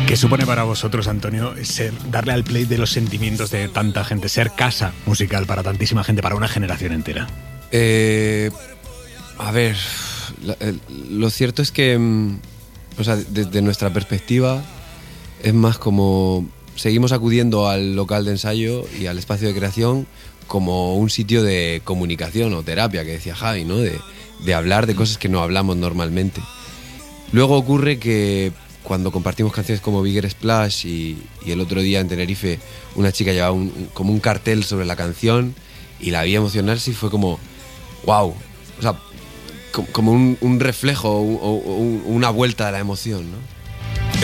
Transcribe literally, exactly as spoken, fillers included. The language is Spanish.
¿Qué supone para vosotros, Antonio, ser, darle al play de los sentimientos de tanta gente, ser casa musical para tantísima gente, para una generación entera? Eh, a ver, la, el, lo cierto es que, o sea, desde nuestra perspectiva, es más como seguimos acudiendo al local de ensayo y al espacio de creación como un sitio de comunicación o terapia, que decía Javi, ¿no? De, de hablar de cosas que no hablamos normalmente. Luego ocurre que cuando compartimos canciones como Bigger Splash y, y el otro día en Tenerife una chica llevaba un, como un cartel sobre la canción y la vi emocionarse y fue como wow, o sea, como un, un reflejo o, o, o una vuelta de la emoción, ¿no?